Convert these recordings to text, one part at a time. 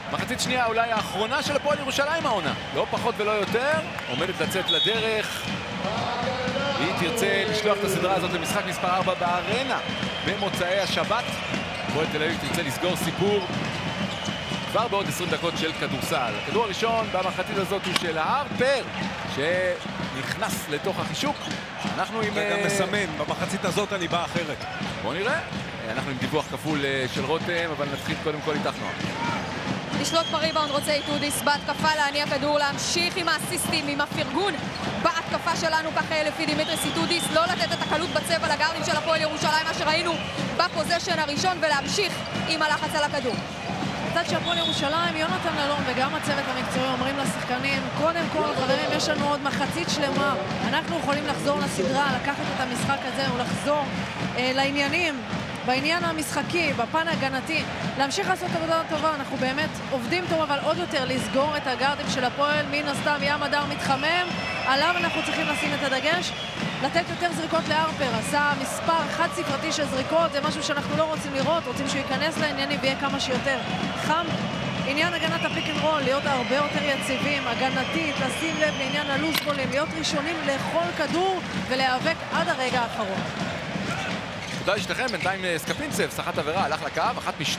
מחצית שנייה אולי האחרונה של הפועל ירושלים העונה. לא פחות ולא יותר. עומדת לצאת לדרך. היא תרצה לשלוח את הסדרה הזאת למשחק מספר 4 בארנה במוצאי השבת. הפועל תל אביב תרצה לסגור סיפור כבר בעוד 20 דקות של כדורסל. הכדור הראשון במחצית הזאת הוא של הרפר, שנכנס לתוך החישוק. אנחנו עם... וגם מסמן, במחצית הזאת אני בא אחרת. בוא נראה. אנחנו עם דיווח כפול של רותם, אבל נתחיל קודם כל איתך נועם. לשלוט בריבאונד רוצה איתודיס בהתקפה, להניע כדור, להמשיך עם האסיסטים, עם הפרגון בהתקפה שלנו, ככה לפי דימיטריס איתודיס, לא לתת את הקלות בצבע לגארדים של הפועל ירושלים, מה שראינו בפוזיישן הראשון, ולהמשיך עם הלחץ על הכדור. בצד של הפועל ירושלים, יונתן אלון וגם הצוות המקצועי אומרים לשחקנים, קודם כל חברים, יש לנו עוד מחצית שלמה, אנחנו יכולים לחזור לסדרה, לקחת את המשחק הזה ולחזור לעניינים, בעניין המשחקי, בפן הגנתי, להמשיך לעשות עבודה טובה. אנחנו באמת עובדים טוב, אבל עוד יותר לסגור את הגארדים של הפועל. מן הסתם ים הדר מתחמם, עליו אנחנו צריכים לשים את הדגש, לתת יותר זריקות להרפר. עשה מספר חד ספרתי של זריקות, זה משהו שאנחנו לא רוצים לראות, רוצים שהוא ייכנס לעניינים ויהיה כמה שיותר חם. עניין הגנת הפיק אנד רול, להיות הרבה יותר יציבים, הגנתית, לשים לב לעניין הלוז בולים, להיות ראשונים לאכול כדור ולהיאבק עד הרגע האחרון. תודה לשתכם, בינתיים סקפינצב, שחת עבירה, הלך לקו, 1-2.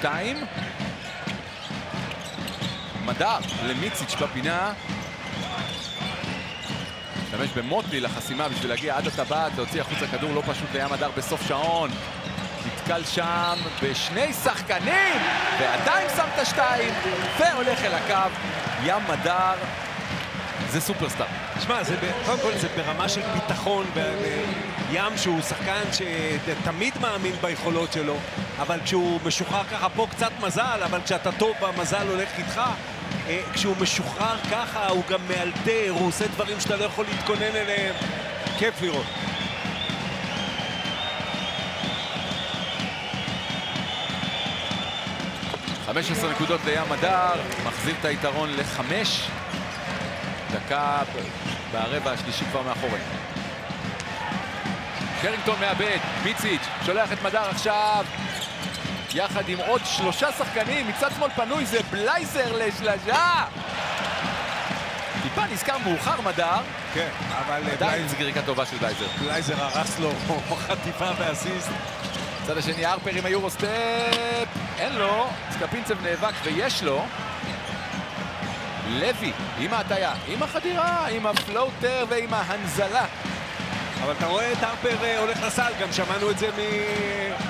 מדר למיציץ' בפינה. משתמש במוטלי לחסימה בשביל להגיע עד הטבעת, להוציא החוצה כדור לא פשוט לים מדר בסוף שעון. נתקל שם בשני שחקנים, ועדיין שם את השתיים, והולך אל הקו. ים מדר זה סופרסטאר. תשמע, קודם כל זה ברמה של ביטחון, ים שהוא שחקן שתמיד מאמין ביכולות שלו, אבל כשהוא משוחרר ככה, פה קצת מזל, אבל כשאתה טוב המזל הולך איתך. כשהוא משוחרר ככה הוא גם מאלתר, הוא עושה דברים שאתה לא יכול להתכונן אליהם. כיף לראות. .15 נקודות לים מדר, מחזיר את היתרון ל5. דקה ברבע השלישי כבר מאחורי. קרינגטון מאבד, מיציץ' שולח את מדר עכשיו יחד עם עוד 3 שחקנים, מצד שמאל פנוי זה בלייזר לשלשה. טיפה נזכר מאוחר מדר. כן, אבל עדיין זריקה טובה של בלייזר. בלייזר הרס לו חטיפה ואסיסט. צד השני הרפר עם היורוסטפ, אין לו, סקפינצב נאבק ויש לו. לוי עם ההטיה, עם החדירה, עם הפלוטר ועם ההנזלה. אבל אתה רואה את הרפר הולך לסל, גם שמענו את זה